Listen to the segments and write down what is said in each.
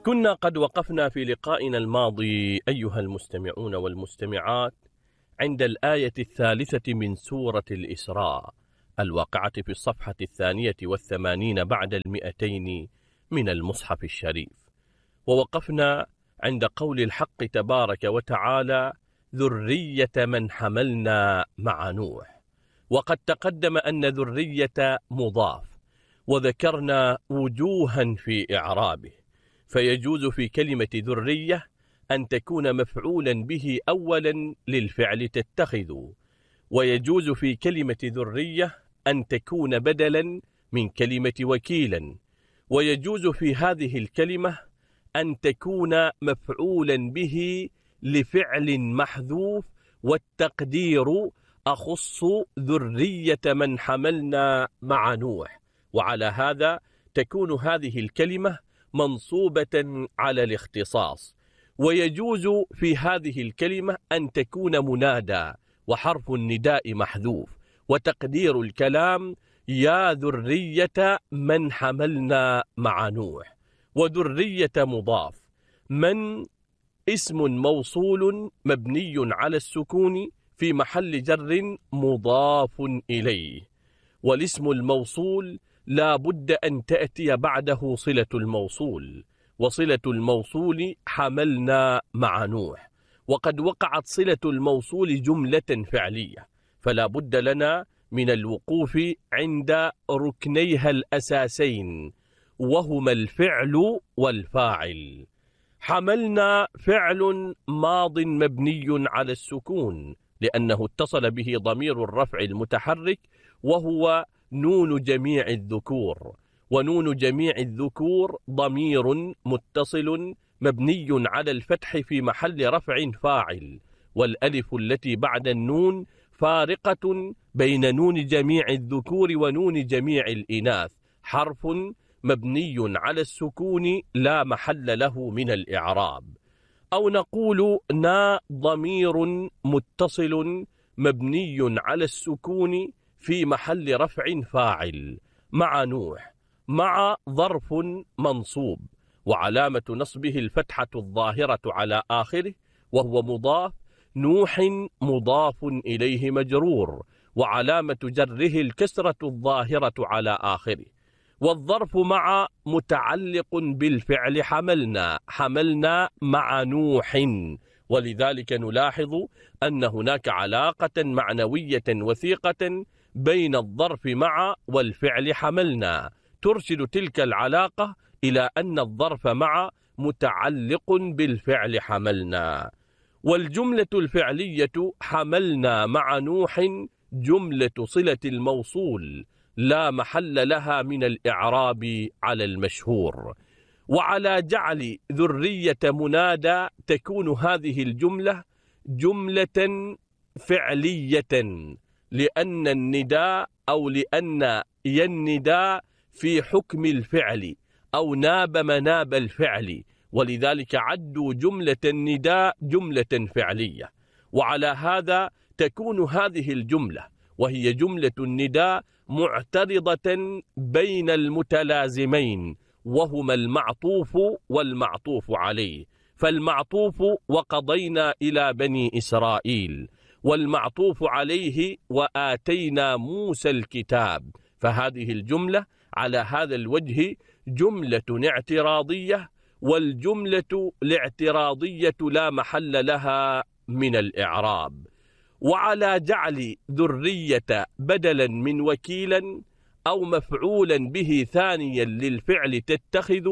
كنا قد وقفنا في لقائنا الماضي أيها المستمعون والمستمعات عند الآية 3 من سورة الإسراء الواقعة في الصفحة 82 بعد 200 من المصحف الشريف، ووقفنا عند قول الحق تبارك وتعالى: ذرية من حملنا مع نوح. وقد تقدم أن ذرية مضاف، وذكرنا وجوها في إعرابه، فيجوز في كلمة ذرية أن تكون مفعولا به أولا للفعل تتخذ، ويجوز في كلمة ذرية أن تكون بدلا من كلمة وكيلا، ويجوز في هذه الكلمة أن تكون مفعولا به لفعل محذوف، والتقدير أخص ذرية من حملنا مع نوح، وعلى هذا تكون هذه الكلمة منصوبة على الاختصاص. ويجوز في هذه الكلمة أن تكون منادى وحرف النداء محذوف، وتقدير الكلام: يا ذرية من حملنا مع نوح. وذرية مضاف، من اسم موصول مبني على السكون في محل جر مضاف إليه، والاسم الموصول لا بد أن تأتي بعده صلة الموصول، وصلة الموصول حملنا مع نوح، وقد وقعت صلة الموصول جملة فعلية، فلا بد لنا من الوقوف عند ركنيها الأساسين، وهما الفعل والفاعل. حملنا فعل ماض مبني على السكون لأنه اتصل به ضمير الرفع المتحرك وهو نون جميع الذكور، ونون جميع الذكور ضمير متصل مبني على الفتح في محل رفع فاعل، والألف التي بعد النون فارقة بين نون جميع الذكور ونون جميع الإناث، حرف مبني على السكون لا محل له من الإعراب. أو نقول نا ضمير متصل مبني على السكون في محل رفع فاعل مع نوح، مع ظرف منصوب، وعلامة نصبه الفتحة الظاهرة على آخره وهو مضاف، نوح مضاف إليه مجرور، وعلامة جره الكسرة الظاهرة على آخره. والظرف مع متعلق بالفعل حملنا مع نوح، ولذلك نلاحظ أن هناك علاقة معنوية وثيقة بين الظرف مع والفعل حملنا، ترشد تلك العلاقة إلى أن الظرف مع متعلق بالفعل حملنا. والجملة الفعلية حملنا مع نوح جملة صلة الموصول لا محل لها من الإعراب على المشهور. وعلى جعل ذرية منادى تكون هذه الجملة جملة فعلية، لأن النداء أو لأن النداء في حكم الفعل أو ناب مناب الفعل، ولذلك عدوا جملة النداء جملة فعلية. وعلى هذا تكون هذه الجملة وهي جملة النداء معترضة بين المتلازمين وهما المعطوف والمعطوف عليه، فالمعطوف وقضينا إلى بني إسرائيل، والمعطوف عليه وآتينا موسى الكتاب، فهذه الجملة على هذا الوجه جملة اعتراضية، والجملة الاعتراضية لا محل لها من الإعراب. وعلى جعل ذرية بدلا من وكيلا أو مفعولا به ثانيا للفعل تتخذ،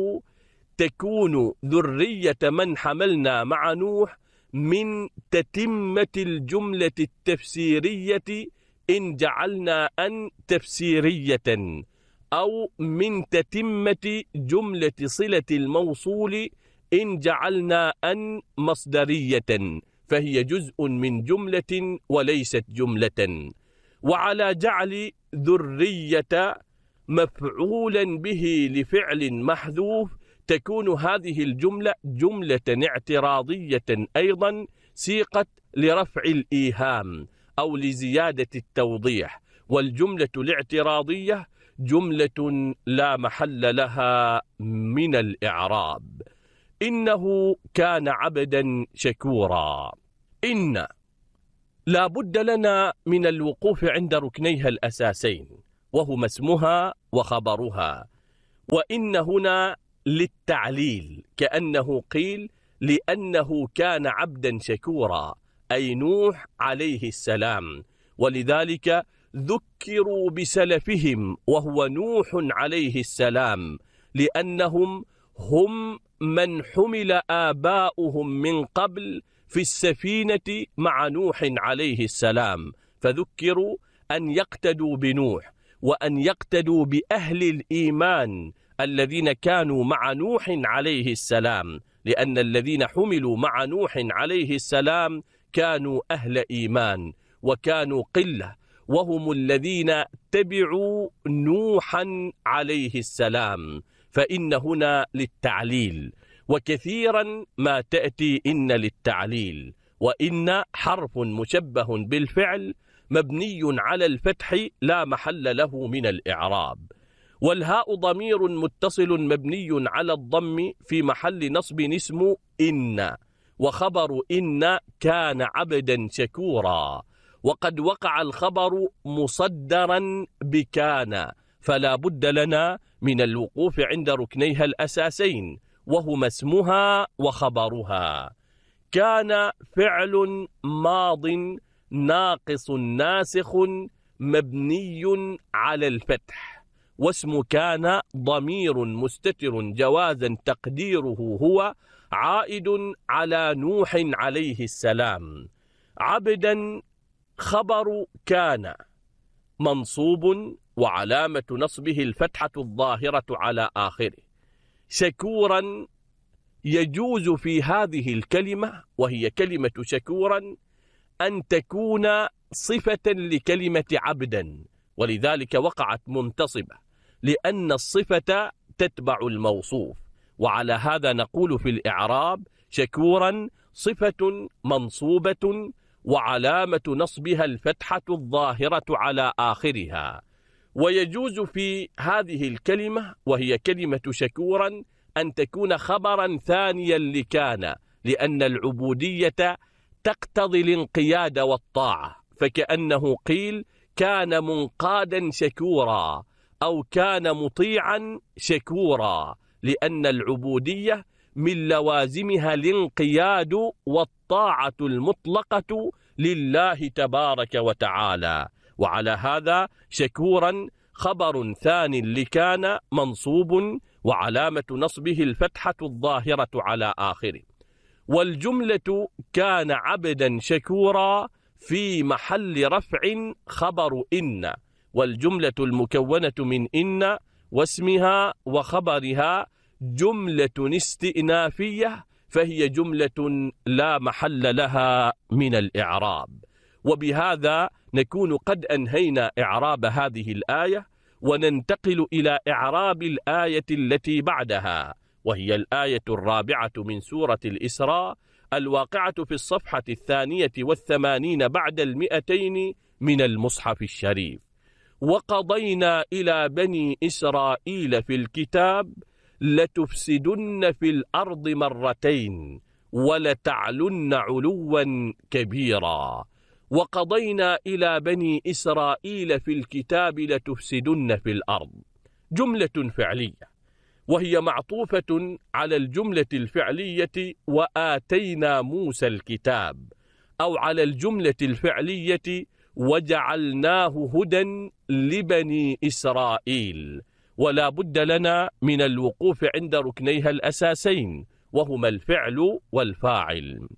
تكون ذرية من حملنا مع نوح من تتمة الجملة التفسيرية إن جعلنا أن تفسيرية، أو من تتمة جملة صلة الموصول إن جعلنا أن مصدرية، فهي جزء من جملة وليست جملة. وعلى جعل ذرية مفعولا به لفعل محذوف تكون هذه الجملة جملة اعتراضية أيضا سيقت لرفع الإيهام أو لزيادة التوضيح، والجملة الاعتراضية جملة لا محل لها من الإعراب. إنه كان عبدا شكورا. إن لا بد لنا من الوقوف عند ركنيها الأساسين، وهما اسمها وخبرها. وإن هنا للتعليل، كأنه قيل لأنه كان عبدا شكورا، أي نوح عليه السلام، ولذلك ذكروا بسلفهم وهو نوح عليه السلام، لأنهم هم من حمل آباؤهم من قبل في السفينة مع نوح عليه السلام، فذكروا أن يقتدوا بنوح وأن يقتدوا بأهل الإيمان الذين كانوا مع نوح عليه السلام، لأن الذين حملوا مع نوح عليه السلام كانوا أهل إيمان وكانوا قلة، وهم الذين تبعوا نوحا عليه السلام. فإن هنا للتعليل، وكثيرا ما تأتي إن للتعليل. وإن حرف مشبه بالفعل مبني على الفتح لا محل له من الإعراب، والهاء ضمير متصل مبني على الضم في محل نصب اسم إن، وخبر إن كان عبدا شكورا، وقد وقع الخبر مصدرا بكان، فلا بد لنا من الوقوف عند ركنيها الأساسين، وهما اسمها وخبرها. كان فعل ماض ناقص ناسخ مبني على الفتح، واسم كان ضمير مستتر جوازا تقديره هو عائد على نوح عليه السلام. عبدا خبر كان منصوب وعلامة نصبه الفتحة الظاهرة على آخره. شكورا يجوز في هذه الكلمة، وهي كلمة شكورا، أن تكون صفة لكلمة عبدا، ولذلك وقعت منتصبة، لأن الصفة تتبع الموصوف. وعلى هذا نقول في الإعراب: شكورا صفة منصوبة وعلامة نصبها الفتحة الظاهرة على آخرها. ويجوز في هذه الكلمة، وهي كلمة شكورا، أن تكون خبرا ثانيا لكان، لأن العبودية تقتضي الانقياد والطاعة، فكأنه قيل كان منقادا شكورا أو كان مطيعا شكورا، لأن العبودية من لوازمها الانقياد والطاعة المطلقة لله تبارك وتعالى. وعلى هذا شكورا خبر ثان لكان منصوب وعلامة نصبه الفتحة الظاهرة على آخره. والجملة كان عبدا شكورا في محل رفع خبر إن، والجملة المكونة من إن واسمها وخبرها جملة استئنافية، فهي جملة لا محل لها من الإعراب. وبهذا نكون قد أنهينا إعراب هذه الآية، وننتقل إلى إعراب الآية التي بعدها، وهي الآية 4 من سورة الإسراء، الواقعة في الصفحة 82 بعد 200 من المصحف الشريف. وقضينا إلى بني إسرائيل في الكتاب لتفسدن في الأرض مرتين ولتعلن علوا كبيرا. وقضينا إلى بني إسرائيل في الكتاب لتفسدن في الأرض، جملة فعلية، وهي معطوفة على الجملة الفعلية وآتينا موسى الكتاب، أو على الجملة الفعلية وجعلناه هدى لبني إسرائيل. ولا بد لنا من الوقوف عند ركنيها الأساسين، وهما الفعل والفاعل.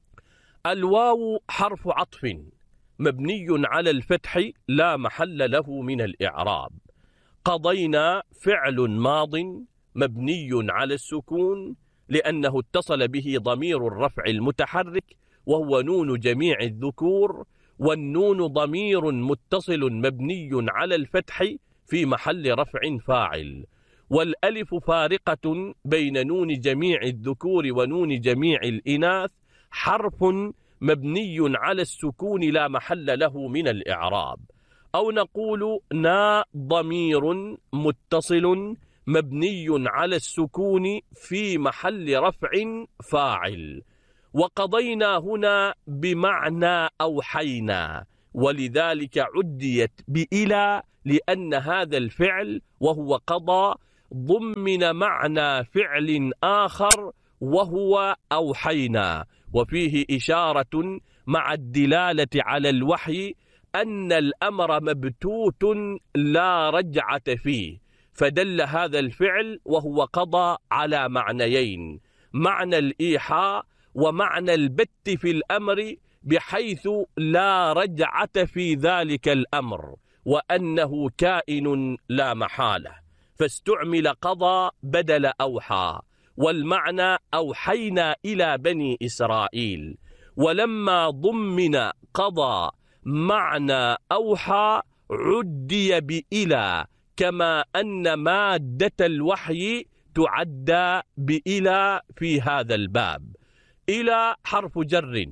الواو حرف عطف مبني على الفتح لا محل له من الإعراب. قضينا فعل ماض مبني على السكون لأنه اتصل به ضمير الرفع المتحرك وهو نون جميع الذكور، والنون ضمير متصل مبني على الفتح في محل رفع فاعل. والألف فارقة بين نون جميع الذكور ونون جميع الإناث، حرف مبني على السكون لا محل له من الإعراب. أو نقول نا ضمير متصل مبني على السكون في محل رفع فاعل. وقضينا هنا بمعنى أوحينا، ولذلك عديت بإلى، لأن هذا الفعل وهو قضى ضمن معنى فعل آخر وهو أوحينا، وفيه إشارة مع الدلالة على الوحي أن الأمر مبتوت لا رجعة فيه، فدل هذا الفعل وهو قضى على معنيين: معنى الإيحاء ومعنى البت في الأمر، بحيث لا رجعة في ذلك الأمر وأنه كائن لا محالة، فاستعمل قضى بدل أوحى، والمعنى أوحينا إلى بني إسرائيل. ولما ضمن قضى معنى أوحى عدي بإلى، كما أن مادة الوحي تعدى بإلى في هذا الباب. إلى حرف جر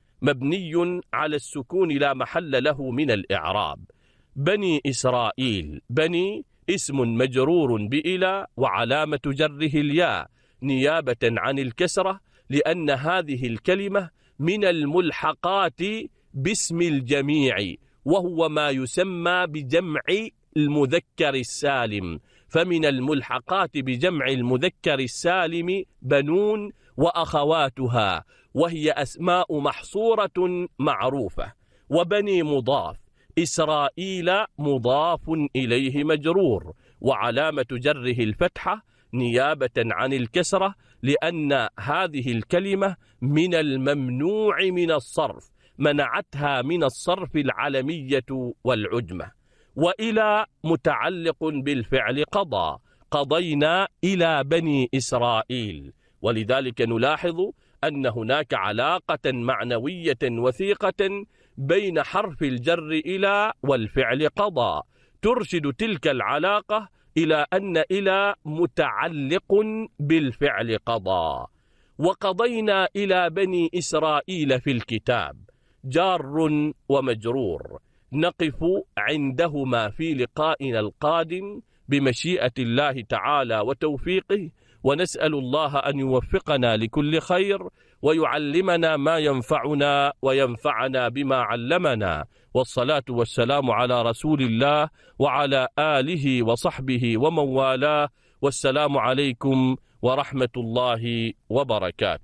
مبني على السكون لا محل له من الإعراب. بني إسرائيل، بني اسم مجرور بإلى وعلامة جره الياء نيابة عن الكسرة، لأن هذه الكلمة من الملحقات باسم الجميع، وهو ما يسمى بجمع المذكر السالم. فمن الملحقات بجمع المذكر السالم بنون وأخواتها، وهي أسماء محصورة معروفة. وبني مضاف، إسرائيل مضاف إليه مجرور، وعلامة جره الفتحة نيابة عن الكسرة، لأن هذه الكلمة من الممنوع من الصرف، منعتها من الصرف العلمية والعجمة. وإلى متعلق بالفعل قضى، قضينا إلى بني إسرائيل، ولذلك نلاحظ أن هناك علاقة معنوية وثيقة بين حرف الجر إلى والفعل قضى، ترشد تلك العلاقة إلى أن إلى متعلق بالفعل قضى. وقضينا إلى بني إسرائيل في الكتاب جار ومجرور، نقف عندهما في لقائنا القادم بمشيئة الله تعالى وتوفيقه، ونسأل الله أن يوفقنا لكل خير، ويعلمنا ما ينفعنا وينفعنا بما علمنا. والصلاة والسلام على رسول الله وعلى آله وصحبه ومن والاه، والسلام عليكم ورحمة الله وبركاته.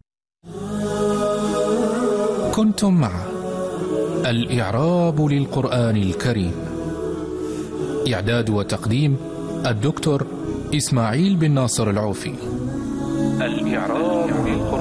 كنتم مع الإعراب للقرآن الكريم، إعداد وتقديم الدكتور إسماعيل بن ناصر العوفي. الإعراب